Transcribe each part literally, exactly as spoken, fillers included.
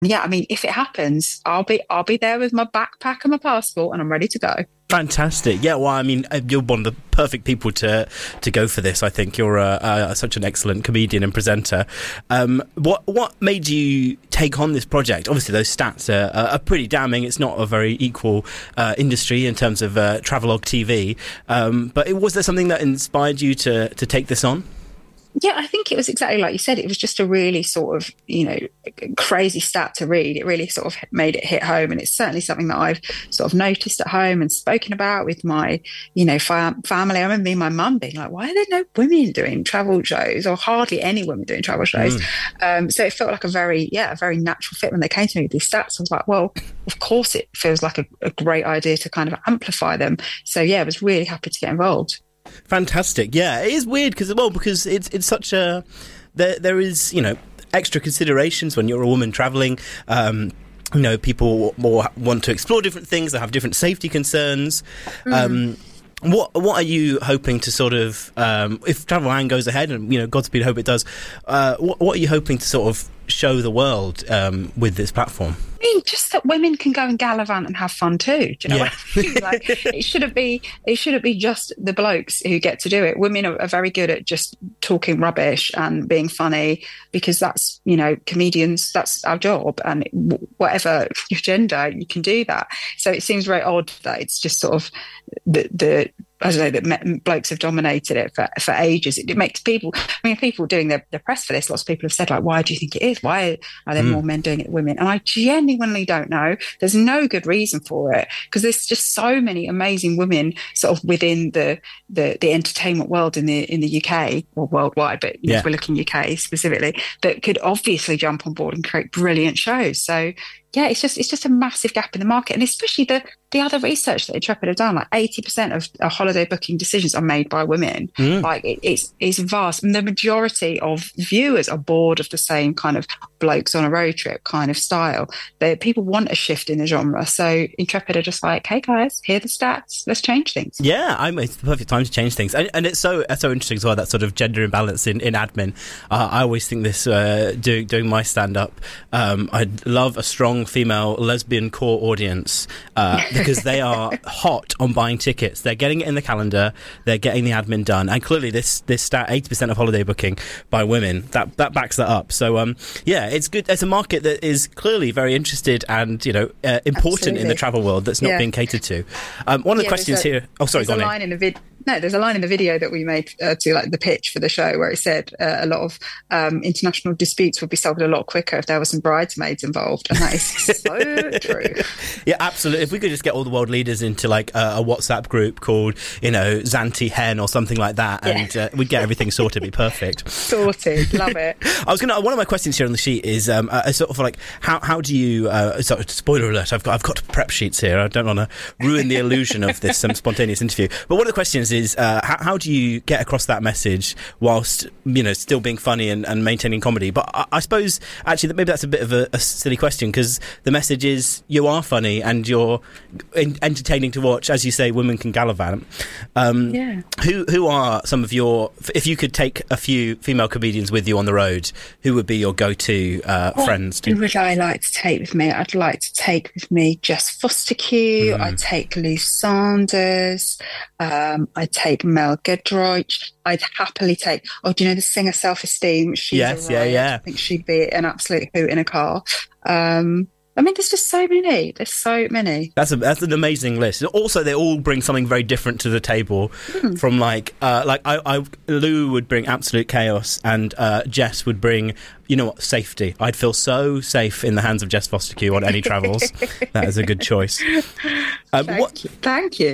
Yeah, I mean, if it happens, I'll be I'll be there with my backpack and my passport, and I'm ready to go. Fantastic. Yeah, well, I mean, you're one of the perfect people to to go for this. I think you're uh, uh, such an excellent comedian and presenter. Um, what what made you take on this project? Obviously, those stats are, are pretty damning. It's not a very equal uh, industry in terms of uh, travelogue T V. Um, but was there something that inspired you to to take this on? Yeah, I think it was exactly like you said. It was just a really sort of, you know, crazy stat to read. It really sort of made it hit home. And it's certainly something that I've sort of noticed at home and spoken about with my, you know, fam- family. I remember me and my mum being like, why are there no women doing travel shows, or hardly any women doing travel shows? Mm. Um, so it felt like a very, yeah, a very natural fit when they came to me with these stats. I was like, well, of course it feels like a, a great idea to kind of amplify them. So yeah, I was really happy to get involved. Fantastic. Yeah, it is weird because, well, because it's it's such a there there is, you know, extra considerations when you're a woman traveling. Um, you know, people more want to explore different things. They have different safety concerns. Mm. Um, what what are you hoping to sort of um, if Travel goes ahead, and you know, Godspeed, hope it does. Uh, what what are you hoping to sort of show the world um, with this platform? I mean, just that women can go and gallivant and have fun too. Do you know yeah. what I mean? Like, it shouldn't be, it shouldn't be just the blokes who get to do it. Women are, are very good at just talking rubbish and being funny, because that's, you know, comedians, that's our job. And whatever your gender, you can do that. So it seems very odd that it's just sort of the, the I don't know, that blokes have dominated it for, for ages. It, it makes people, I mean, people doing their, their press for this, lots of people have said, like, why do you think it is? Why are there mm. more men doing it than women? And I genuinely don't know. There's no good reason for it, because there's just so many amazing women sort of within the the, the entertainment world in the in the U K, or worldwide, but you know, yeah. if we're looking U K specifically, that could obviously jump on board and create brilliant shows. So yeah, it's just it's just a massive gap in the market, and especially the the other research that Intrepid have done, like eighty percent of uh, holiday booking decisions are made by women. Mm. Like it, it's it's vast, and the majority of viewers are bored of the same kind of blokes on a road trip kind of style. They, people want a shift in the genre, so Intrepid are just like, hey guys, here are the stats, let's change things. Yeah, I'm, it's the perfect time to change things, and, and it's so it's so interesting as well, that sort of gender imbalance in in admin. Uh, I always think this uh, doing doing my stand up. Um, I'd love a strong female lesbian core audience, uh, because they are hot on buying tickets. They're getting it in the calendar, they're getting the admin done, and clearly this this stat, eighty percent of holiday booking by women, that that backs that up. So um yeah, it's good. It's a market that is clearly very interested and, you know, uh, important Absolutely. in the travel world that's not yeah. being catered to. Um, one of the yeah, questions a, here oh sorry there's go a on line in, in a vid No, there's a line in the video that we made uh, to like the pitch for the show, where it said uh, a lot of um, international disputes would be solved a lot quicker if there were some bridesmaids involved, and that is so true. Yeah, absolutely. If we could just get all the world leaders into like a, a WhatsApp group called, you know, Zanti Hen or something like that, and yeah. uh, we'd get everything sorted. It'd be perfect. Sorted, love it. I was gonna. One of my questions here on the sheet is um, uh, sort of like how how do you? Uh, sorry, spoiler alert. I've got I've got prep sheets here. I don't want to ruin the illusion of this um, spontaneous interview. But one of the questions is uh, how, how do you get across that message whilst, you know, still being funny and, and maintaining comedy? But I, I suppose actually that maybe that's a bit of a, a silly question, because the message is you are funny and you're in, entertaining to watch. As you say, women can gallivant. Um, yeah. Who who are some of your? If you could take a few female comedians with you on the road, who would be your go-to uh, what friends? To- would I like to take with me? I'd like to take with me Jess Fostekew. Mm. I'd take Lou Sanders. Um, I'd take Mel Giedroyc. I'd happily take, oh, do you know the singer Self Esteem? She's yes, yeah, yeah. I think she'd be an absolute hoot in a car. Um, I mean, there's just so many. There's so many. That's a, that's an amazing list. Also, they all bring something very different to the table. Mm. From like, uh, like I, I, Lou would bring absolute chaos, and uh, Jess would bring, you know what, safety. I'd feel so safe in the hands of Jess Fostekew on any travels. That is a good choice. Um, Thank what, you. Thank you.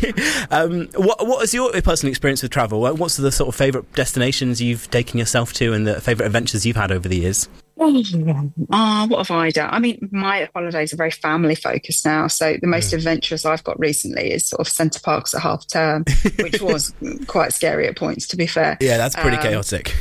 um, what What is your personal experience with travel? What's the sort of favourite destinations you've taken yourself to, and the favourite adventures you've had over the years? Oh, oh, what have I done? I mean, my holidays are very family focused now. So the most mm. adventurous I've got recently is sort of Centre Parks at half term, which was quite scary at points, to be fair. Yeah, that's pretty um, chaotic.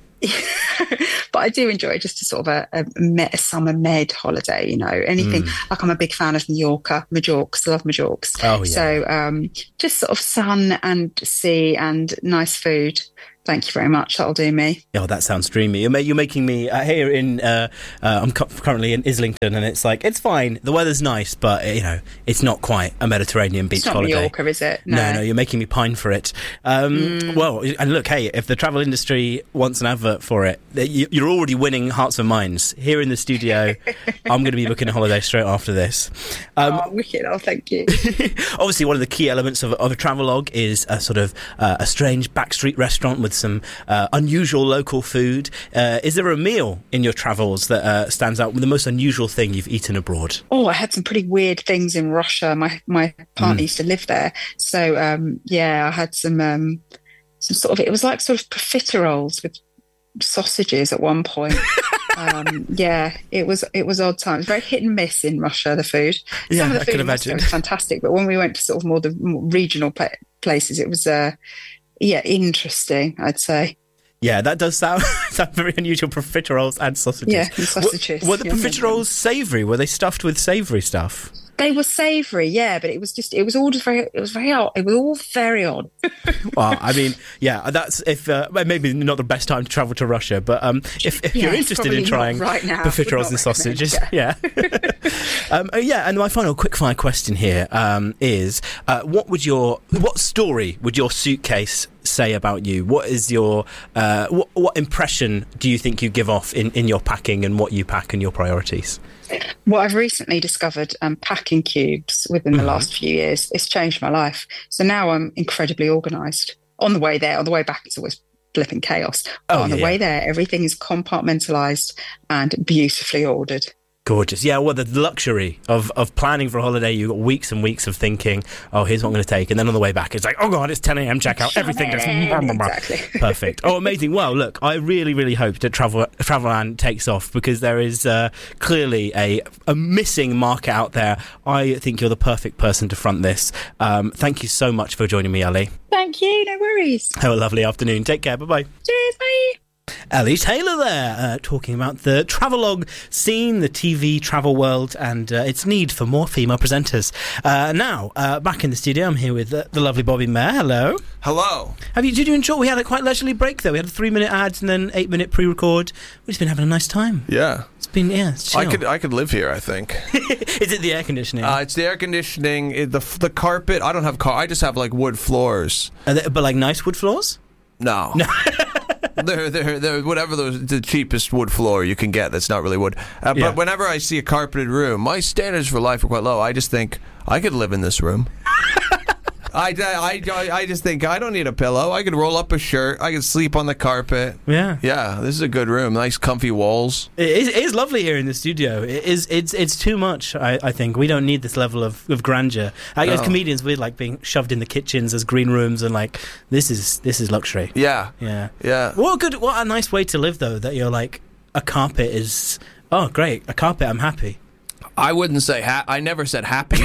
But I do enjoy just a sort of a, a, a summer med holiday, you know, anything. Mm. Like I'm a big fan of Mallorca, Majorques, I love Majorques. Oh, yeah. So um, just sort of sun and sea and nice food. Thank you very much. That'll do me. Oh, that sounds dreamy. You're, ma- you're making me uh, here in. Uh, uh, I'm cu- currently in Islington, and it's like it's fine. The weather's nice, but you know, it's not quite a Mediterranean beach it's not holiday. Mallorca, is it? No. no, no, you're making me pine for it. Um, mm. Well, and look, hey, if the travel industry wants an advert for it, you're already winning hearts and minds. Here in the studio, I'm going to be booking a holiday straight after this. Um, oh, wicked! Oh, thank you. Obviously, one of the key elements of, of a travelogue is a sort of uh, a strange backstreet restaurant with some uh, unusual local food. Uh, is there a meal in your travels that uh, stands out with the most unusual thing you've eaten abroad? Oh, I had some pretty weird things in Russia. My my partner mm. used to live there, so um, yeah, I had some um, some sort of. It was like sort of profiteroles with sausages at one point. um, yeah, it was it was odd times. Very hit and miss in Russia. The food. Some yeah, of the I food can in Moscow imagine. was fantastic, but when we went to sort of more the more regional pla- places, it was uh, yeah interesting. I'd say. Yeah, that does sound, sound very unusual. Profiteroles and sausages. Yeah, and sausages. Were, were the yeah, profiteroles savoury? Were they stuffed with savoury stuff? They were savoury, yeah, but it was just, it was all just very, it was very odd. It was all very odd. Well, I mean, yeah, that's if, uh, maybe not the best time to travel to Russia, but um, if, if yeah, you're interested in trying right now, profiteroles and sausages, yeah. Yeah. um, yeah, and my final quickfire question here um, is, uh, what would your, what story would your suitcase say about you? What is your, uh, what, what impression do you think you give off in, in your packing and what you pack and your priorities? What I've recently discovered, um, packing cubes within the mm-hmm. last few years, it's changed my life. So now I'm incredibly organised. On the way there, on the way back, it's always flipping chaos. But oh, on yeah, the way yeah. there, everything is compartmentalised and beautifully ordered. Gorgeous. Yeah, well, the luxury of, of planning for a holiday, you've got weeks and weeks of thinking, oh, here's what I'm going to take. And then on the way back, it's like, oh, God, it's ten a.m. checkout. Everything just... Exactly. Perfect. Oh, amazing. Well, look, I really, really hope that Travel Traveland takes off because there is uh, clearly a, a missing market out there. I think you're the perfect person to front this. Um, thank you so much for joining me, Ellie. Thank you. No worries. Have a lovely afternoon. Take care. Bye-bye. Cheers. Bye. Ellie Taylor there, uh, talking about the travelogue scene, the T V travel world, and uh, its need for more female presenters. Uh, now, uh, back in the studio, I'm here with uh, the lovely Bobby Mayer. Hello. Hello. Have you? Did you enjoy? We had a quite leisurely break, though. We had a three-minute ads and then eight-minute pre-record. We've just been having a nice time. Yeah. It's been, yeah, it's chill. I could, I could live here, I think. Is it the air conditioning? Uh, it's the air conditioning, it, the the carpet. I don't have car. I just have like wood floors. Are they, but like nice wood floors? No. No. they're, they're, they're whatever those, the cheapest wood floor you can get that's not really wood. Uh, Yeah. But whenever I see a carpeted room, my standards for life are quite low. I just think, I could live in this room. I, I, I, I just think, I don't need a pillow. I could roll up a shirt. I could sleep on the carpet. Yeah. Yeah, this is a good room. Nice, comfy walls. It is, it is lovely here in the studio. It is, it's it's too much, I, I think. We don't need this level of, of grandeur. Like, No. As comedians, we're like being shoved in the kitchens as green rooms and like, this is this is luxury. Yeah. Yeah. Yeah. What a good, what a nice way to live, though, that you're like, a carpet is, oh, great, a carpet, I'm happy. I wouldn't say ha- I never said happy.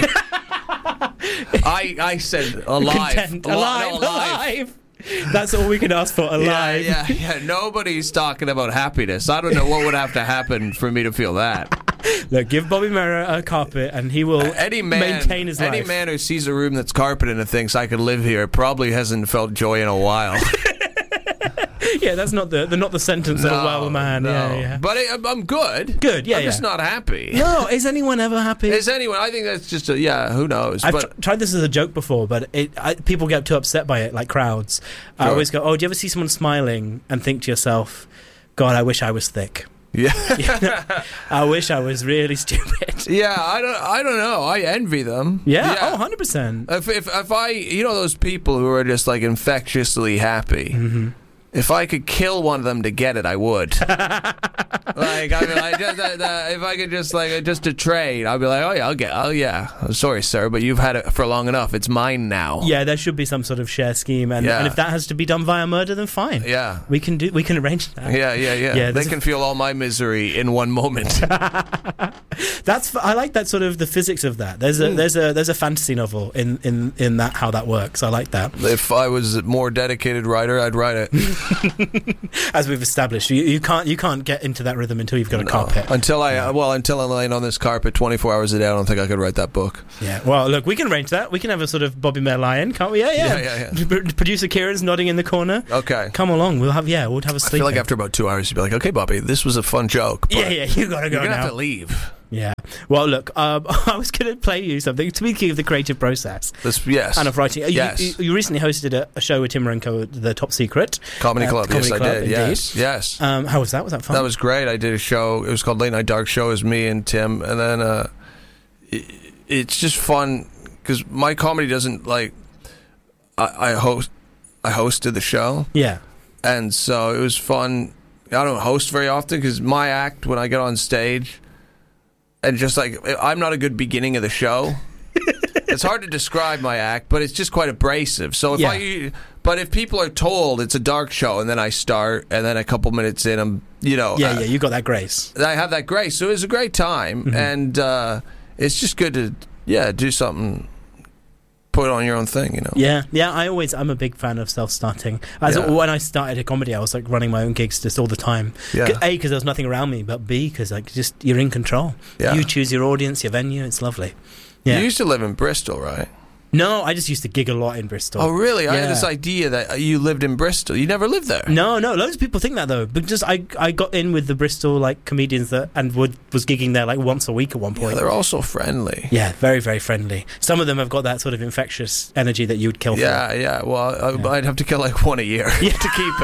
I I said alive. Content. Al- Alive, no, alive. That's all we can ask for, alive. Yeah, yeah, yeah. Nobody's talking about happiness. I don't know what would have to happen for me to feel that. Look, give Bobby Mayer a carpet and he will Uh, any man, maintain his any life. man who sees a room that's carpeted and thinks I could live here probably hasn't felt joy in a while. Yeah, that's not the, the not the sentence of a well man. no. Yeah, yeah. But I, I'm good. Good, yeah, I'm yeah. just not happy. No, is anyone ever happy? Is anyone? I think that's just a yeah. Who knows? I've but tr- tried this as a joke before, but it, I, people get too upset by it, like crowds. I Sure. always go, "Oh, do you ever see someone smiling and think to yourself, God, I wish I was thick. yeah, I wish I was really stupid." yeah. I don't. I don't know. I envy them. Yeah, oh, one hundred percent. If, if if I, you know, those people who are just like infectiously happy. If I could kill one of them to get it, I would. Like, I mean, I just, uh, uh, if I could just like just to trade, I'd be like, oh yeah, I'll get. Oh yeah, sorry, sir, but you've had it for long enough. It's mine now. Yeah, there should be some sort of share scheme, and, Yeah. and if that has to be done via murder, then fine. Yeah. we can do. We can arrange that. Yeah, yeah, yeah. Yeah, they there's a- can feel all my misery in one moment. That's I like that sort of the physics of that. There's a mm. there's a there's a fantasy novel in, in, in that how that works. I like that. If I was a more dedicated writer, I'd write it. As we've established, you, you can't you can't get into that rhythm until you've got a no. carpet. Until I yeah. well until I'm laying on this carpet twenty-four hours a day, I don't think I could write that book. Yeah. Well, look, we can arrange that. We can have a sort of Bobby Mayer lie-in, can't we? Yeah, yeah. yeah, yeah, yeah. Producer Kieran's nodding in the corner. Okay. Come along. We'll have yeah. We'll have a sleep. I feel like after about two hours, you'd be like, okay, Bobby, this was a fun joke. But yeah, yeah. You gotta go you're gonna now. have to leave. Yeah. Well, look, um, I was going to play you something. Speaking of the creative process, this, yes, and of writing, you, yes. you, you recently hosted a, a show with Tim Marenko, The Top Secret Comedy uh, Club. Comedy yes, Club, I did. Indeed. Yes, yes. Um, how was that? Was that fun? That was great. I did a show. It was called Late Night Dark Show. It was me and Tim, and then uh, it, it's just fun because my comedy doesn't like. I, I host. I hosted the show. Yeah, and so it was fun. I don't host very often because my act when I get on stage. And just like, I'm not a good beginning of the show. It's hard to describe my act, but it's just quite abrasive. So if yeah. I, but if people are told it's a dark show, and then I start, and then a couple minutes in, I'm, you know, yeah, uh, yeah, you got that grace. I have that grace. So it was a great time, mm-hmm. and uh, it's just good to, yeah, do something. Put on your own thing, you know. Yeah, yeah. I always, I'm a big fan of self-starting. As yeah. when I started a comedy, I was like running my own gigs just all the time. Yeah. A, because there was nothing around me, but B, because like just you're in control. Yeah. You choose your audience, your venue. It's lovely. Yeah. You used to live in Bristol, right? No, I just used to gig a lot in Bristol. Oh, really? Yeah. I had this idea that you lived in Bristol. You never lived there. No, no. Loads of people think that though. But just I, I got in with the Bristol like comedians that and would was gigging there like once a week at one point. Yeah, they're all so friendly. Yeah, very, very friendly. Some of them have got that sort of infectious energy that you would kill. Yeah, for. yeah. Well, I, yeah. I'd have to kill like one a year yeah. to keep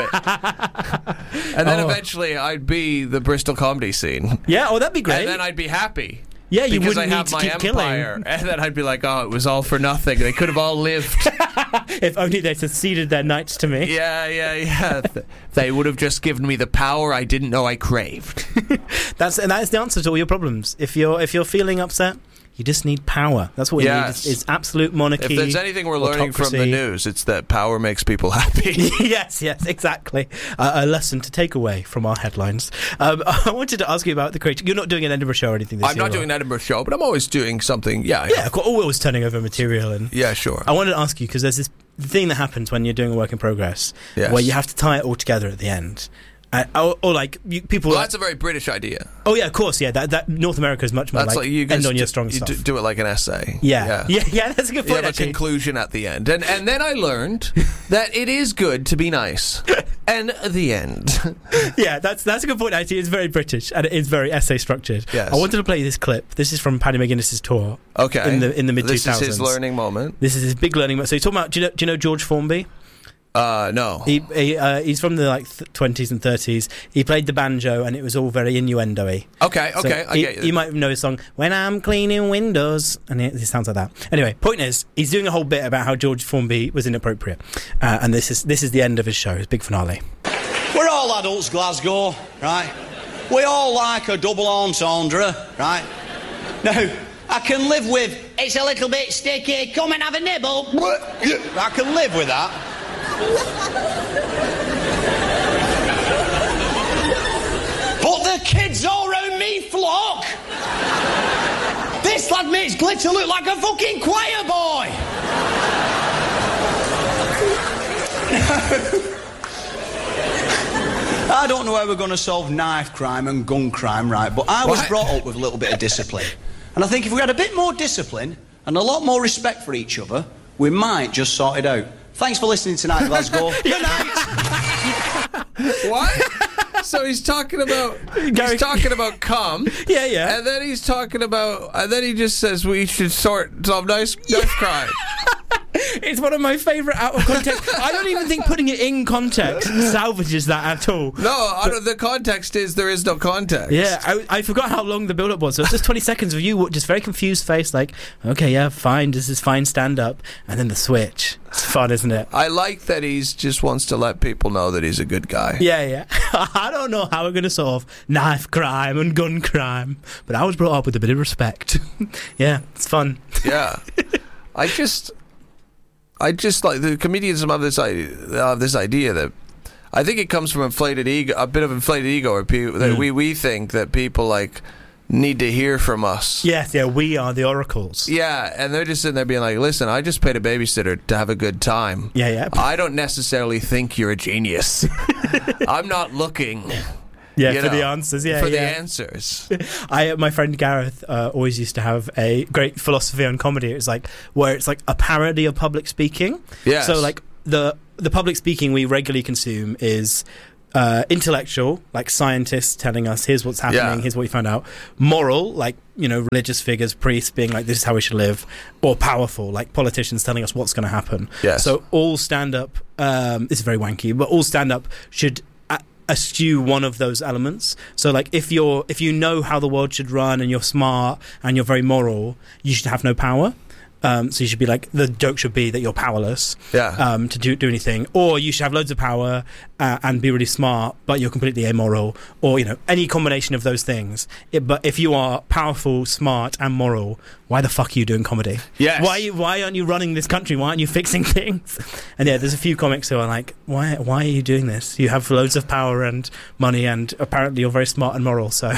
it. And then oh. eventually, I'd be the Bristol comedy scene. Yeah. Oh, that'd be great. And then I'd be happy. Yeah, you because wouldn't I need have to my keep empire, killing. And then I'd be like, "Oh, it was all for nothing. They could have all lived. If only they'd succeeded their knights to me." Yeah, yeah, yeah. They would have just given me the power I didn't know I craved. That's and that's the answer to all your problems. If you're if you're feeling upset, you just need power. That's what yes. you need. Is, is absolute monarchy. If there's anything we're autocracy. learning from the news, it's that power makes people happy. yes, yes, exactly. Uh, a lesson to take away from our headlines. Um, I wanted to ask you about the creative. You're not doing an Edinburgh show or anything this I'm year? not doing an Edinburgh show, but I'm always doing something. Yeah, yeah. Of course, always turning over material and. Yeah, sure. I wanted to ask you because there's this thing that happens when you're doing a work in progress, yes. where you have to tie it all together at the end. Uh, or, or like you, people. Well, like, that's a very British idea. Oh yeah, of course, yeah. That, that North America is much more that's like, like you end on do, your strong you stuff. Do, do it like an essay. Yeah, yeah, yeah. yeah that's a good point. You have actually. a conclusion at the end, and and then I learned that it is good to be nice. And the end. Yeah, that's that's a good point. Actually, it's very British and it is very essay structured. Yes. I wanted to play you this clip. This is from Paddy McGuinness's tour. Okay. In the in the mid two thousands. This is his learning moment. This is his big learning moment. So you're talking about. Do you know, do you know George Formby? Uh, no. He, he uh, he's from the like twenties and thirties. He played the banjo, and it was all very innuendo-y. Okay, okay, so I he, get you. You might know his song "When I'm Cleaning Windows," and it, it sounds like that. Anyway, point is, he's doing a whole bit about how George Formby was inappropriate, uh, and this is this is the end of his show, his big finale. We're all adults, Glasgow, right? We all like a double entendre, right? Now, I can live with it's a little bit sticky. Come and have a nibble. What? I can live with that. But the kids all round me flock. This lad makes Glitter look like a fucking choir boy. I don't know how we're going to solve knife crime and gun crime, right, but I was what? brought up with a little bit of discipline. And I think if we had a bit more discipline and a lot more respect for each other, we might just sort it out. Thanks for listening tonight, Glasgow. Good night. What? So he's talking about he's talking about cum. Yeah, yeah. And then he's talking about and then he just says we should sort some nice knife crime. It's one of my favourite out of context. I don't even think putting it in context salvages that at all. No, I don't, the context is there is no context. Yeah, I, I forgot how long the build-up was. So it's just twenty seconds of you just very confused face, like, okay, yeah, fine, this is fine stand-up, and then the switch. It's fun, isn't it? I like that he's just wants to let people know that he's a good guy. Yeah, yeah. I don't know how we're going to solve knife crime and gun crime, but I was brought up with a bit of respect. Yeah, it's fun. Yeah. I just... I just like the comedians have this idea, uh, this idea that I think it comes from inflated ego, a bit of inflated ego, where people, that mm. we we think that people like need to hear from us. Yes, yeah, we are the oracles. Yeah, and they're just sitting there being like, listen, I just paid a babysitter to have a good time. Yeah, yeah. I don't necessarily think you're a genius. I'm not looking... Yeah, You for know, the answers. Yeah, for yeah. the answers. I, my friend Gareth uh, always used to have a great philosophy on comedy. It was like where it's like a parody of public speaking. Yes. So like the the public speaking we regularly consume is uh, intellectual, like scientists telling us here's what's happening, Yeah. here's what we found out. Moral, like you know religious figures, priests being like this is how we should live. Or powerful, like politicians telling us what's going to happen. Yes. So all stand up. Um, this is very wanky, but all stand up should eschew one of those elements. So like if you're if you know how the world should run and you're smart and you're very moral, you should have no power. Um, so you should be like, the joke should be that you're powerless Yeah. um, to do, do anything, or you should have loads of power uh, and be really smart, but you're completely immoral, or you know any combination of those things. It, but if you are powerful, smart, and moral, why the fuck are you doing comedy? Yes. Why why aren't you running this country? Why aren't you fixing things? And yeah, there's a few comics who are like, why why are you doing this? You have loads of power and money, and apparently you're very smart and moral. So.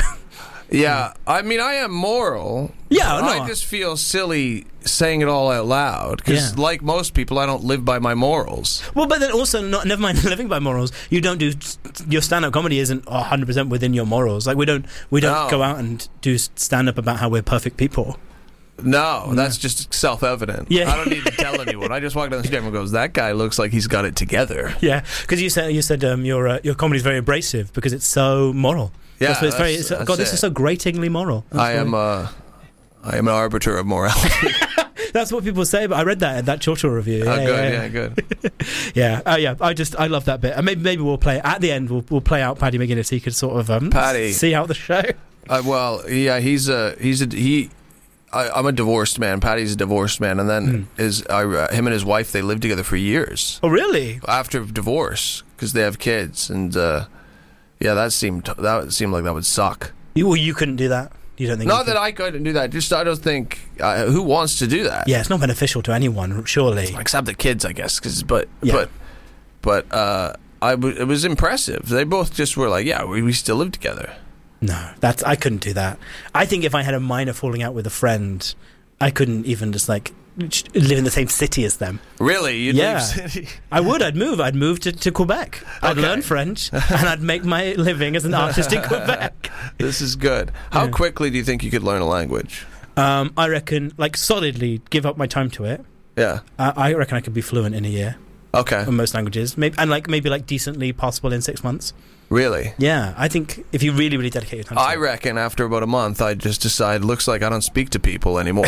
Yeah, I mean, I am moral. Yeah, no. I just feel silly saying it all out loud because, Yeah. like most people, I don't live by my morals. Well, but then also, not, never mind living by morals. You don't do your stand-up comedy isn't one hundred percent within your morals. Like we don't we don't No. go out and do stand-up about how we're perfect people. No, that's just self-evident. Yeah. I don't need to tell anyone. I just walk down the street and goes, "That guy looks like he's got it together." Yeah, because you said you said um, your uh, your comedy is very abrasive because it's so moral. Yeah, that's, what it's very. that's- It's, that's God, this it. is so gratingly moral. That's I am. what- Uh, I am an arbiter of morality. That's what people say. But I read that at that Chortle review. Oh, Yeah, good. yeah, Yeah, yeah. good. Yeah, oh yeah. I just I love that bit. And maybe maybe we'll play at the end. We'll we'll play out Paddy McGuinness. He could sort of um Paddy. see out the show. Uh, well, yeah, he's a he's a he. I, I'm a divorced man. Patty's a divorced man, and then his I, uh, him and his wife, they lived together for years Oh really? after divorce because they have kids, and uh, yeah, that seemed that seemed like that would suck. You, well, you couldn't do that. You don't think? you Not could? that I couldn't do that. Just I don't think uh, who wants to do that. Yeah, it's not beneficial to anyone, surely. Except the kids, I guess. Cause, but Yeah. but but uh, I w- it was impressive. They both just were like, yeah, we, we still live together. No, that's I couldn't do that. I think if I had a minor falling out with a friend, I couldn't even just like ch- live in the same city as them. Really? You'd Yeah. leave city? I would. I'd move. I'd move to, to Quebec. I'd Okay. learn French and I'd make my living as an artist in Quebec. This is good. How Yeah. quickly do you think you could learn a language? Um, I reckon, like, solidly give up my time to it. Yeah. Uh, I reckon I could be fluent in a year Okay. in most languages, maybe, and like maybe like decently passable in six months. Really? Yeah, I think if you really, really dedicate your time to I it. reckon after about a month, I'd just decide, looks like I don't speak to people anymore.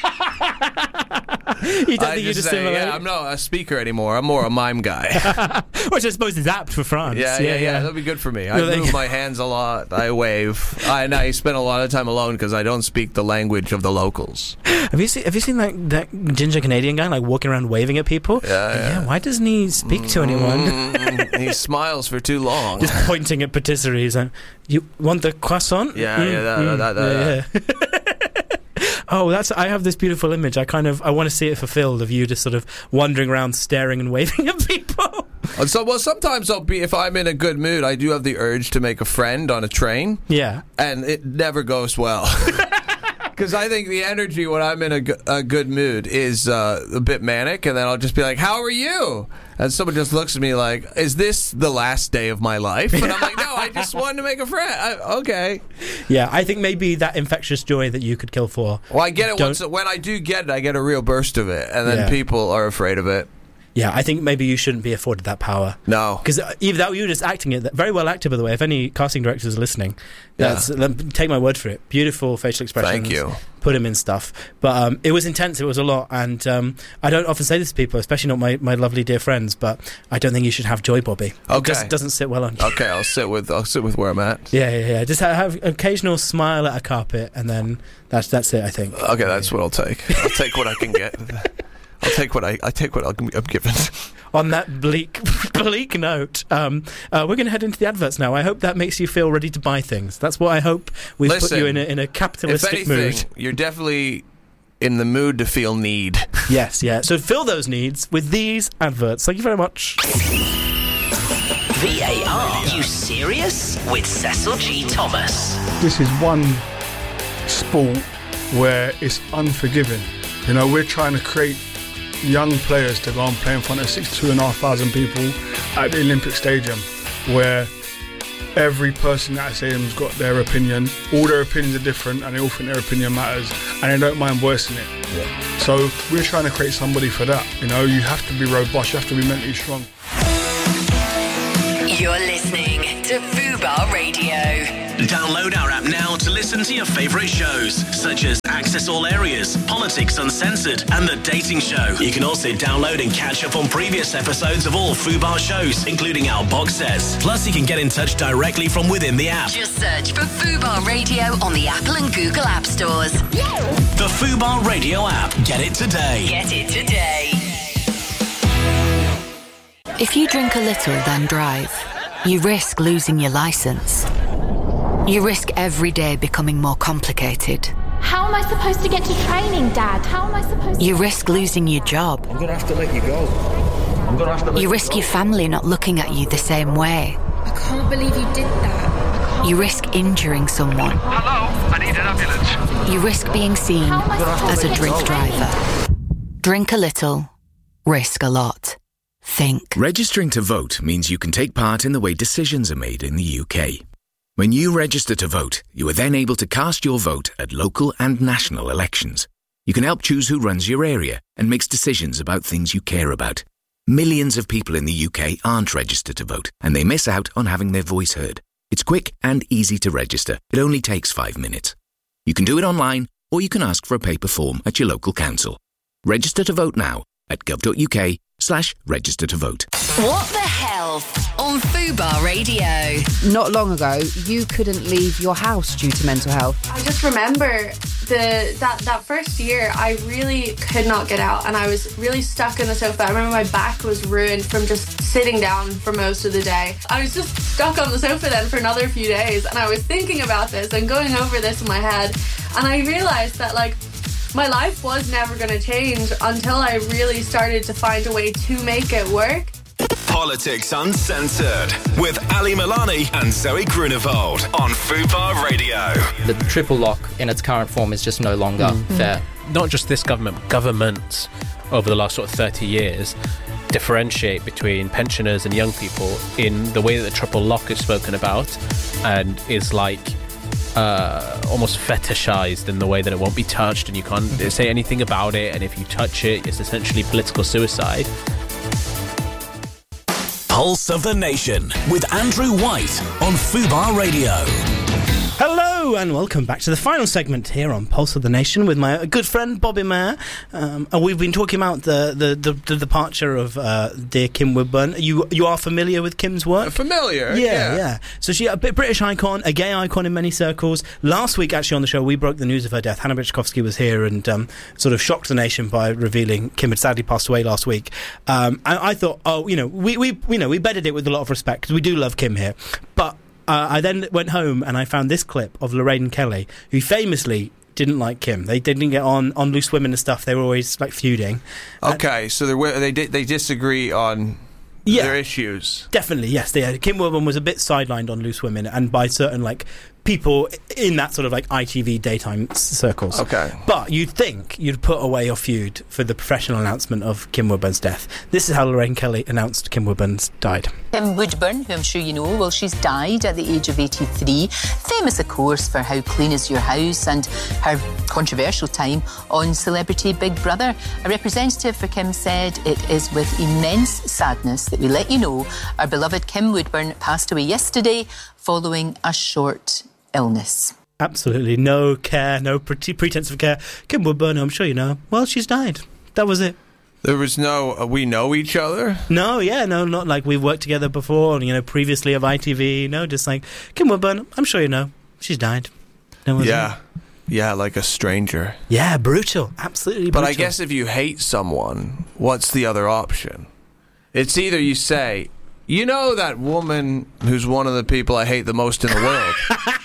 You don't I think you'd just say, assimilate? yeah, I'm not a speaker anymore. I'm more a mime guy. Which I suppose is apt for France. yeah, yeah, yeah, That'd be good for me. I You're like- move my hands a lot. I wave. I, and I spend a lot of time alone because I don't speak the language of the locals. Have you seen? Have you seen like that ginger Canadian guy like walking around waving at people? Yeah, yeah. Why doesn't he speak to anyone? Mm, he smiles for too long. Just pointing at patisseries. And, you want the croissant? Yeah, yeah, that- that- that- yeah, yeah. Oh, that's. I have this beautiful image. I kind of. I want to see it fulfilled of you just sort of wandering around, staring and waving at people. And so, well, sometimes I'll be, if I'm in a good mood, I do have the urge to make a friend on a train, Yeah. and it never goes well. Because I think the energy when I'm in a, go- a good mood is uh, a bit manic, and then I'll just be like, "How are you?" And someone just looks at me like, "Is this the last day of my life?" And I'm like, "No, I just wanted to make a friend." I, okay. Yeah. I think maybe that infectious joy that you could kill for. Well, I get it Don't- once. When I do get it, I get a real burst of it, and then Yeah. people are afraid of it. Yeah. I think maybe you shouldn't be afforded that power. No. Because even that you were just acting it very well acted, by the way. If any casting directors are listening, that's then take my word for it. Beautiful facial expressions. Thank you. Put him in stuff, but um, it was intense. It was a lot, and um, I don't often say this to people, especially not my, my lovely dear friends. But I don't think you should have joy, Bobby. It Okay. just doesn't sit well on you. Okay, I'll sit with I'll sit with where I'm at. Yeah, yeah, yeah. Just have, have occasional smile at a carpet, and then that's that's it. I think. Okay, that's what I'll take. I'll take what I can get. I'll take what I I take what I'm given. On that bleak, bleak note, um, uh, we're going to head into the adverts now. I hope that makes you feel ready to buy things. That's what I hope we've put Listen, you in a, in a If capitalistic anything, mood. you're definitely in the mood to feel need. Yes, yeah. So fill those needs with these adverts. Thank you very much. V A R. You serious? With Cecil G. Thomas. This is one sport where it's unforgiving. You know, we're trying to create young players to go and play in front of sixty-two and a half thousand people at the Olympic Stadium, where every person at that stadium's got their opinion. All their opinions are different, and they all think their opinion matters, and they don't mind voicing it. Yeah. So we're trying to create somebody for that. You know, you have to be robust, you have to be mentally strong. You're listening to Fubar Radio. Download our app now to listen to your favourite shows, such as Access All Areas, Politics Uncensored, and The Dating Show. You can also download and catch up on previous episodes of all Fubar shows, including our box sets. Plus, you can get in touch directly from within the app. Just search for Fubar Radio on the Apple and Google App Stores. The Fubar Radio app. Get it today. Get it today. If you drink a little, then drive, you risk losing your licence. You risk every day becoming more complicated. How am I supposed to get to training, Dad? How am I supposed to... You risk losing your job. I'm going to have to let you go. I'm going to have to let you risk your family not looking at you the same way. I can't believe you did that. You risk injuring someone. Hello, I need an ambulance. You risk being seen as a drink driver. Drink a little, risk a lot. Think. Registering to vote means you can take part in the way decisions are made in the U K. When you register to vote, you are then able to cast your vote at local and national elections. You can help choose who runs your area and makes decisions about things you care about. Millions of people in the U K aren't registered to vote, and they miss out on having their voice heard. It's quick and easy to register. It only takes five minutes. You can do it online, or you can ask for a paper form at your local council. Register to vote now at gov.uk slash register to vote. What the Health on Fubar Radio. Not long ago, you couldn't leave your house due to mental health. I just remember the that, that first year, I really could not get out, and I was really stuck in the sofa. I remember my back was ruined from just sitting down for most of the day. I was just stuck on the sofa then for another few days, and I was thinking about this and going over this in my head, and I realised that, like, my life was never going to change until I really started to find a way to make it work. Politics Uncensored with Ali Milani and Zoe Grunewald on Fubar Radio. The triple lock in its current form is just no longer mm-hmm. fair. Not just this government, but governments over the last sort of thirty years differentiate between pensioners and young people in the way that the triple lock is spoken about and is like Uh, almost fetishized in the way that it won't be touched and you can't say anything about it, and if you touch it, it's essentially political suicide. Pulse of the Nation with Andrew White on Fubar Radio. Hello and welcome back to the final segment here on Pulse of the Nation with my good friend Bobby Mayer. Um, and we've been talking about the the, the, the departure of uh, dear Kim Woodburn. You you are familiar with Kim's work? Uh, familiar, yeah, yeah. yeah. So she's a British icon, a gay icon in many circles. Last week, actually, on the show, we broke the news of her death. Hannah Bichkowski was here and um, sort of shocked the nation by revealing Kim had sadly passed away last week. Um, and I thought, oh, you know, we we you know we bedded it with a lot of respect because we do love Kim here, but. Uh, I then went home and I found this clip of Lorraine Kelly, who famously didn't like Kim. They didn't get on, on Loose Women and stuff. They were always like feuding. Okay, uh, so they they they disagree on yeah, their issues. Definitely, yes. They, Kim Woodburn was a bit sidelined on Loose Women and by certain like people in that sort of like I T V daytime s- circles. Okay. But you'd think you'd put away your feud for the professional announcement of Kim Woodburn's death. This is how Lorraine Kelly announced Kim Woodburn's died. Kim Woodburn, who I'm sure you know, well, she's died at the age of eighty-three. Famous, of course, for How Clean Is Your House and her controversial time on Celebrity Big Brother. A representative for Kim said, "It is with immense sadness that we let you know our beloved Kim Woodburn passed away yesterday following a short illness." Absolutely no care, no pre- pretense of care. Kim Woodburn, I'm sure you know, well, she's died. That was it. There was no, uh, we know each other? No, yeah, no, not like we've worked together before, you know, previously of I T V. No, just like, Kim Woodburn, I'm sure you know, she's died. No one's yeah. Yeah, like a stranger. Yeah, brutal. Absolutely brutal. But I guess if you hate someone, what's the other option? It's either you say, you know that woman who's one of the people I hate the most in the world?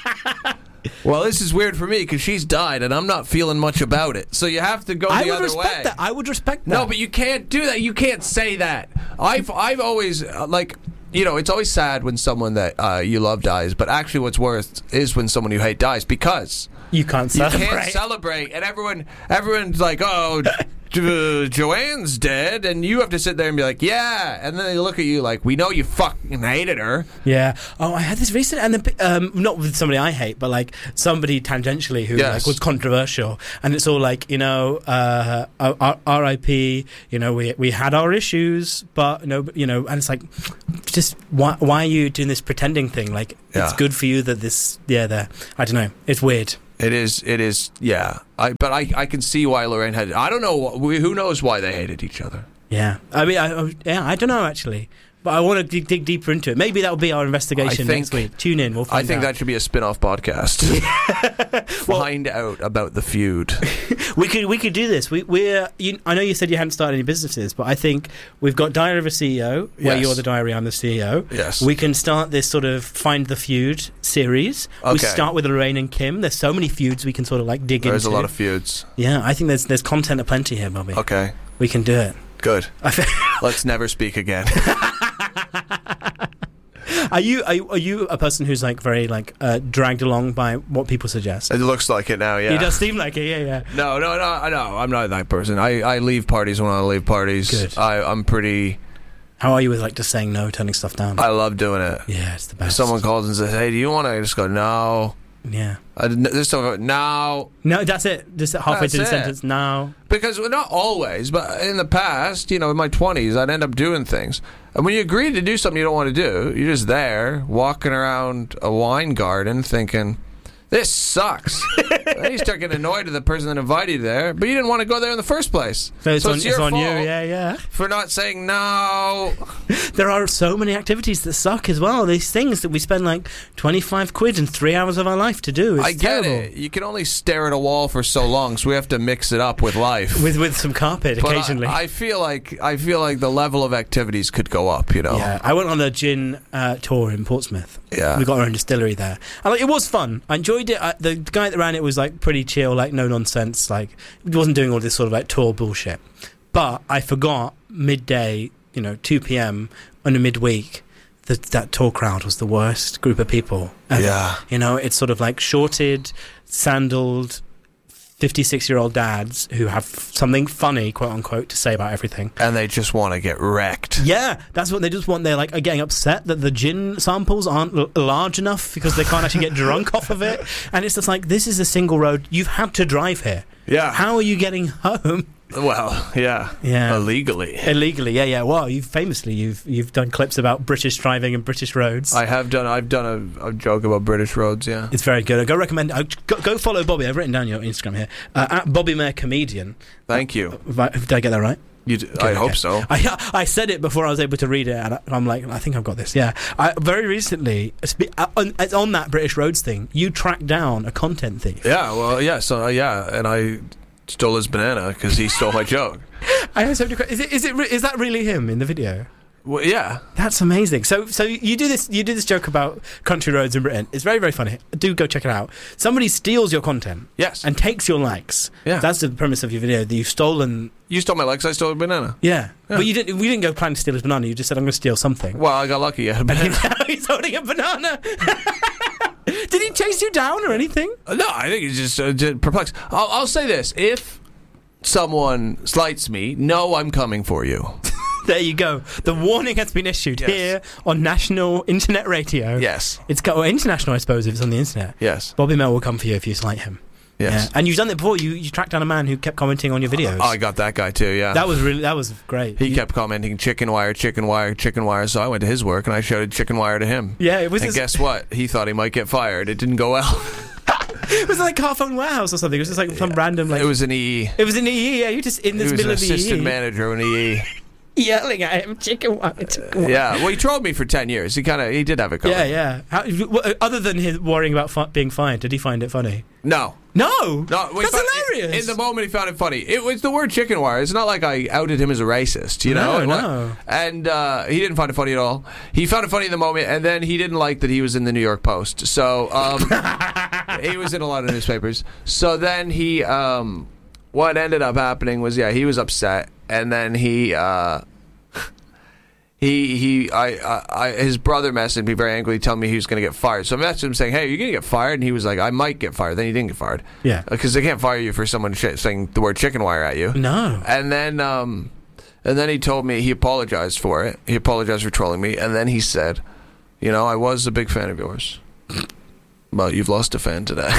Well, this is weird for me because she's died and I'm not feeling much about it. So you have to go the I would other respect way. That. I would respect that. No, but you can't do that. You can't say that. I've I've always uh, like you know, it's always sad when someone that uh, you love dies, but actually what's worse is when someone you hate dies, because you can't celebrate. You can't celebrate, and everyone, everyone's like, oh, Jo- Joanne's dead, and you have to sit there and be like, yeah, and then they look at you like, we know you fucking hated her. Yeah. Oh, I had this recent, and the, um, not with somebody I hate, but like somebody tangentially who Yes. like was controversial, and it's all like, you know, uh, R I P. You know, we we had our issues, but no, you know, and it's like, just why why are you doing this pretending thing? Like, Yeah. it's good for you that this, yeah, there. I don't know. It's weird. It is, it is, yeah. I, but I, I can see why Lorraine had. I don't know. wh- Who knows why they hated each other? Yeah. I mean, I, I- yeah, I don't know actually. But I want to dig, dig deeper into it. Maybe that'll be our investigation I think- next week. Tune in. We'll find I think out. that should be a spin-off podcast. Find out about the feud. We could we could do this. We we're. You, I know you said you hadn't started any businesses, but I think we've got Diary of a C E O, where Yes. you're the diary, I'm the C E O. Yes. We can start this sort of Find the Feud series. We Okay. start with Lorraine and Kim. There's so many feuds we can sort of like dig There's into. a lot of feuds. Yeah, I think there's there's content aplenty here, Bobby. Okay. We can do it. Good. Let's never speak again. Are you are you, are you a person who's like very like uh, dragged along by what people suggest? It looks like it now, yeah. It does seem like it, yeah, yeah. No, no, no, no. I'm not that person. I, I leave parties when I leave parties. Good. I, I'm pretty... How are you with like just saying no, turning stuff down? I love doing it. Yeah, it's the If best. someone calls and says, hey, do you want to... I just go, no. Yeah. I, this stuff, no. No, that's it. Just halfway That's through the it. sentence. No. Because, well, not always, but in the past, you know, in my twenties, I'd end up doing things. And when you agree to do something you don't want to do, you're just there, walking around a wine garden thinking, this sucks. Then you start getting annoyed at the person that invited you there, but you didn't want to go there in the first place. So it's, so on, it's it's your on you, fault yeah, yeah. for not saying no. There are so many activities that suck as well. These things that we spend like twenty-five quid and three hours of our life to do. It's I get terrible. it. You can only stare at a wall for so long, so we have to mix it up with life. With with some carpet But occasionally. I, I feel like I feel like the level of activities could go up. You know. Yeah, I went on a gin uh, tour in Portsmouth. Yeah. We got our own distillery there. And like, it was fun. I enjoyed it. I, the guy that ran it was like pretty chill, like no nonsense. Like, he wasn't doing all this sort of like tour bullshit. But I forgot midday, you know, two p.m. on a midweek, that that tour crowd was the worst group of people ever. Yeah. You know, it's sort of like shorted, sandaled, fifty-six-year-old dads who have something funny, quote unquote, to say about everything. And they just want to get wrecked. Yeah, that's what they just want. They're like are getting upset that the gin samples aren't l- large enough because they can't actually get drunk off of it. And it's just like, this is a single road. You've had to drive here. Yeah. How are you getting home? Well, yeah. Yeah. Illegally. Illegally, yeah, yeah. Well, you've famously you've you've done clips about British driving and British roads. I have done. I've done a, a joke about British roads. Yeah. It's very good. I go recommend. Uh, go, go follow Bobby. I've written down your Instagram here uh, at Bobby Mayer Comedian. Thank you. Uh, did I get that right? You d- Good, I okay. hope so. I I said it before I was able to read it, and I, I'm like, I think I've got this. Yeah. I, very recently, spe- uh, on, it's on that British roads thing, you tracked down a content thief. Yeah. Well. Yeah. So uh, yeah, and I stole his banana because he stole my joke. I have so many que- Is it is it re- is that really him in the video? Well, yeah. That's amazing. So so you do this you do this joke about country roads in Britain. It's very very funny. Do go check it out. Somebody steals your content. Yes. And takes your likes. Yeah. That's the premise of your video. That you've stolen. You stole my likes. I stole a banana. Yeah. Yeah. But you didn't. We didn't go plan to steal his banana. You just said I'm going to steal something. Well, I got lucky. I had a And banana. now he's holding a banana. Did he chase you down or anything? Uh, No, I think he's just, uh, just perplexed. I'll, I'll say this: if someone slights me, know I'm coming for you. There you go. The warning has been issued Yes. here on national internet radio. Yes. It's got, or international, I suppose, if it's on the internet. Yes. Bobby Mel will come for you if you slight him. Yes. Yeah. And you've done it before. You you tracked down a man who kept commenting on your videos. Oh, I got that guy too. Yeah. That was really that was great. He You- kept commenting chicken wire, chicken wire, chicken wire. So I went to his work and I shouted chicken wire to him. Yeah, it was. And His, guess what? He thought he might get fired. It didn't go well. it was like Carphone Warehouse or something. It was just like some random like. It was an E E. It was in E E. Yeah, you just in He this was middle an of the assistant E E, manager in E E. yelling at him, chicken wire, chicken wire. Yeah. Well, he trolled me for ten years. He kind of he did have it coming. Yeah, yeah. How, w- other than his worrying about fi- being fined, did he find it funny? No. No, No, well, he that's found- hilarious. In the moment, he found it funny. It was the word chicken wire. It's not like I outed him as a racist, you know? No, And no. And uh, he didn't find it funny at all. He found it funny in the moment, and then he didn't like that he was in the New York Post. So um, he was in a lot of newspapers. So then he, um, what ended up happening was, yeah, he was upset, and then he, uh, He he I, I, I his brother messaged me very angrily telling me he was going to get fired. So I messaged him saying, "Hey, you're going to get fired?" And he was like, "I might get fired." Then he didn't get fired. Yeah, because they can't fire you for someone sh- saying the word chicken wire at you. No. And then um, and then he told me he apologized for it. He apologized for trolling me. And then he said, "You know, I was a big fan of yours. Well, you've lost a fan today."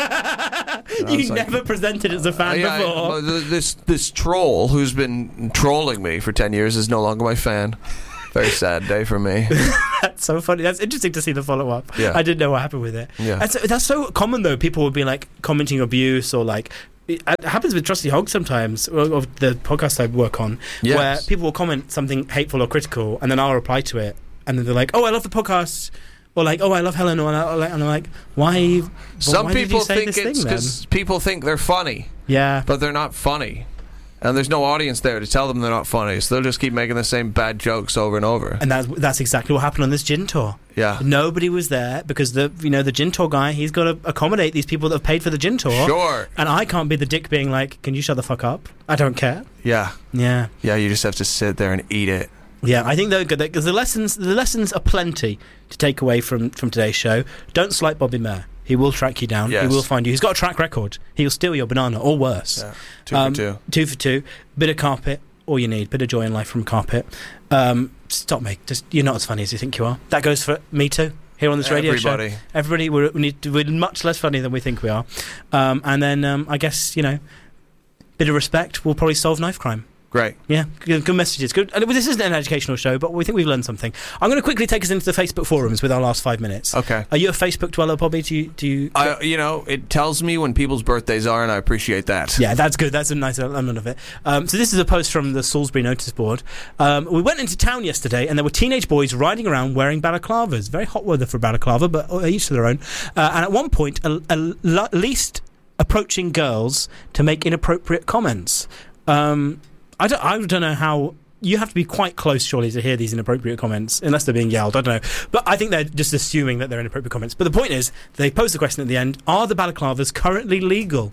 You never like, presented as a fan uh, yeah, before. I, this this troll who's been trolling me for ten years is no longer my fan. Very sad day for me. That's so funny. That's interesting to see the follow up. Yeah. I didn't know what happened with it. Yeah. That's, that's so common though. People would be like commenting abuse or like. It happens with Trusty Hog sometimes, of the podcast I work on, yes. where people will comment something hateful or critical, and then I'll reply to it, and then they're like, "Oh, I love the podcast." Or like, oh, I love Helen, or and I'm like, why? Some why people did you say think this it's because people think they're funny. Yeah, but they're not funny, and there's no audience there to tell them they're not funny, so they'll just keep making the same bad jokes over and over. And that's that's exactly what happened on this gin tour. Yeah, nobody was there because the you know the gin tour guy, he's got to accommodate these people that have paid for the gin tour. Sure. And I can't be the dick being like, can you shut the fuck up? I don't care. Yeah. Yeah. Yeah. You just have to sit there and eat it. Yeah, I think though because the lessons the lessons are plenty to take away from, from today's show. Don't slight Bobby Mayer. He will track you down. Yes. He will find you. He's got a track record. He'll steal your banana or worse. Yeah. Two um, for two. Two for two. Bit of carpet. All you need. Bit of joy in life from carpet. Um, stop me. Just you're not as funny as you think you are. That goes for me too. Here on this radio Everybody. show, everybody, we're, we need to, we're much less funny than we think we are. Um, and then um, I guess you know, bit of respect will probably solve knife crime. Great. Yeah, good, good messages. Good. And this isn't an educational show, but we think we've learned something. I'm going to quickly take us into the Facebook forums with our last five minutes. Okay. Are you a Facebook dweller, Bobby? Do you? Do you? I, you know, it tells me when people's birthdays are, and I appreciate that. Yeah, that's good. That's a nice element of it. Um, so this is a post from the Salisbury notice board. Um, we went into town yesterday, and there were teenage boys riding around wearing balaclavas. Very hot weather for balaclava, but each to their own. Uh, and at one point, a, a, at least approaching girls to make inappropriate comments. Um, I don't, I don't know how... You have to be quite close, surely, to hear these inappropriate comments, unless they're being yelled. I don't know. But I think they're just assuming that they're inappropriate comments. But the point is, they pose the question at the end, are the balaclavas currently legal?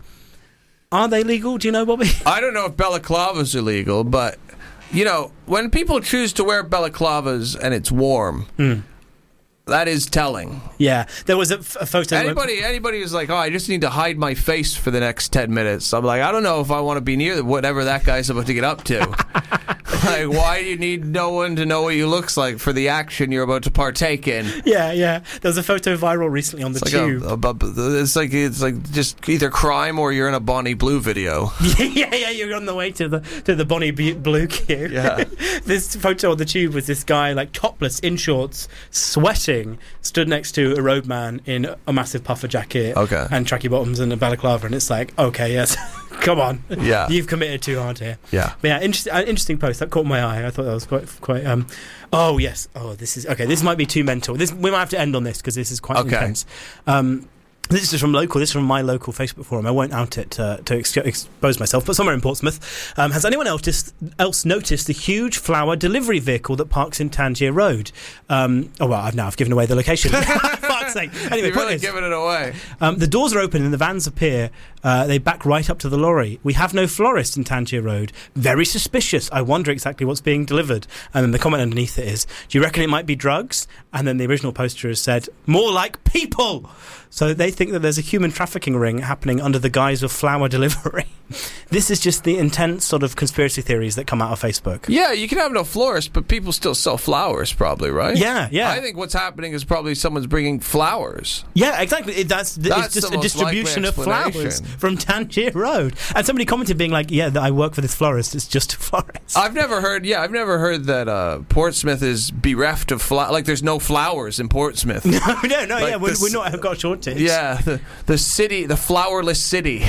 Are they legal? Do you know, Bobby? I don't know if balaclavas are legal, but, you know, when people choose to wear balaclavas and it's warm... Mm. That is telling. Yeah, there was a, f- a photo. Anybody, where... anybody who's like, "Oh, I just need to hide my face for the next ten minutes." I'm like, I don't know if I want to be near whatever that guy's about to get up to. Like, why do you need no one to know what you looks like for the action you're about to partake in? Yeah, yeah. There was a photo viral recently on the it's tube. Like a, a, it's like it's like just either crime or you're in a Bonnie Blue video. yeah, yeah. You're on the way to the to the Bonnie B- Blue queue. Yeah. This photo on the tube was this guy like topless in shorts, sweating. Stood next to a roadman in a massive puffer jacket okay. and tracky bottoms and a balaclava, and it's like, okay, yes, come on, yeah, you've committed too hard here. Yeah, but yeah, interesting, uh, interesting post that caught my eye. I thought that was quite, quite. Um, oh yes, oh this is okay. This might be too mental. This we might have to end on this because this is quite okay. intense. Um, This is from local. This is from my local Facebook forum. I won't out it uh, to ex- expose myself, but somewhere in Portsmouth. Um, has anyone else, else noticed the huge flower delivery vehicle that parks in Tangier Road? Um, oh well, I've now I've given away the location. Fuck's sake. Anyway, you're really giving it away. Um, the doors are open and the vans appear. Uh, they back right up to the lorry. We have no florist in Tangier Road. Very suspicious. I wonder exactly what's being delivered. And then the comment underneath it is, do you reckon it might be drugs? And then the original poster has said, more like people. So they think that there's a human trafficking ring happening under the guise of flower delivery. This is just the intense sort of conspiracy theories that come out of Facebook. Yeah, you can have no florist, but people still sell flowers, probably, right? Yeah, yeah. I think what's happening is probably someone's bringing flowers. Yeah, exactly. It, that's, that's it's just the a most distribution of flowers from Tangier Road. And somebody commented being like, yeah, I work for this florist. It's just a florist. I've never heard, yeah, I've never heard that uh, Portsmouth is bereft of flowers. Like, there's no flowers in Portsmouth. No, no, no, like yeah, we're, we're not, have got a shortage. Yeah, the, the city, the flowerless city.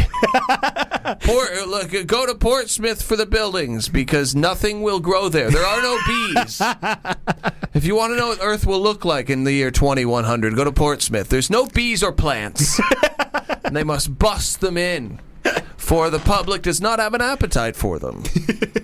Port, look, go to Portsmouth for the buildings because nothing will grow there. There are no bees. If you want to know what Earth will look like in the year twenty-one hundred, go to Portsmouth. There's no bees or plants. And they must bust them in, for the public does not have an appetite for them.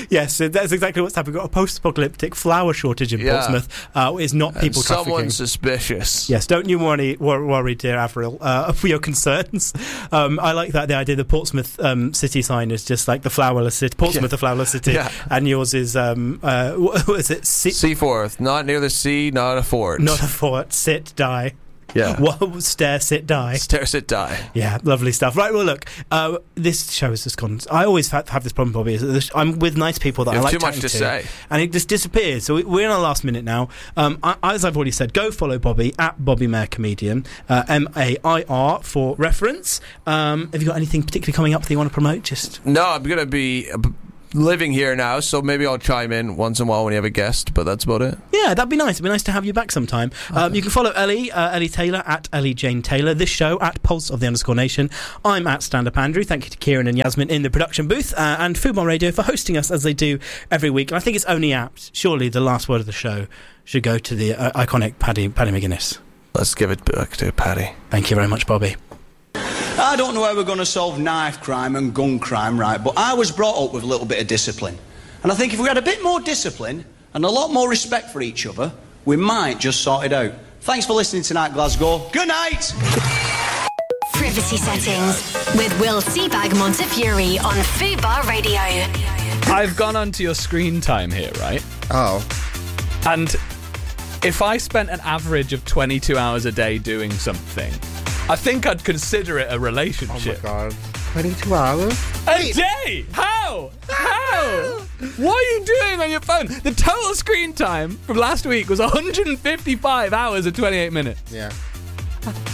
Yes, that's exactly what's happened. We've got a post-apocalyptic flour shortage in Yeah. Portsmouth. Uh, it's not people and trafficking. someone suspicious. Yes, don't you worry, wor- worry dear Avril, uh, for your concerns. Um, I like that the idea the Portsmouth um, city sign is just like the flourless city, Portsmouth, Yeah. the flourless city, Yeah. and yours is um, uh, what is it? Sit, Seaforth, not near the sea, not a fort. not a fort. Sit, die. Yeah. Whoa, stare, sit, die. Stare, sit, die. Yeah, lovely stuff. Right, well, look, uh, this show has just gone. I always ha- have this problem, Bobby. Is that this, I'm with nice people that You I have like too much chatting to say. and it just disappears. So we- we're in our last minute now. Um, I, as I've already said, go follow Bobby at Bobby Mair Comedian, uh, M A I R for reference. Um, have you got anything particularly coming up that you want to promote? Just No, I'm going to be uh, b- living here now, so maybe I'll chime in once in a while when you have a guest, but that's about it. yeah, that'd be nice. It'd be nice to have you back sometime. Um, you can follow Ellie, uh, Ellie Taylor at Ellie Jane Taylor. This show at Pulse of the Underscore Nation. I'm at Stand Up Andrew. Thank you to Kieran and Yasmin in the production booth, uh, and Football Radio for hosting us as they do every week. And I think it's only apt. Surely the last word of the show should go to the uh, iconic Paddy Paddy McGuinness. Let's give it back to Paddy. Thank you very much, Bobby. I don't know how we're going to solve knife crime and gun crime, right, but I was brought up with a little bit of discipline. And I think if we had a bit more discipline and a lot more respect for each other, we might just sort it out. Thanks for listening tonight, Glasgow. Good night! Privacy settings with Will Seabag Montefiore on Fubar Radio. I've gone onto your screen time here, right? Oh. And if I spent an average of twenty-two hours a day doing something, I think I'd consider it a relationship. Oh my god. twenty-two hours? A day? How? How? What are you doing on your phone? The total screen time from last week was one hundred fifty-five hours and twenty-eight minutes. Yeah.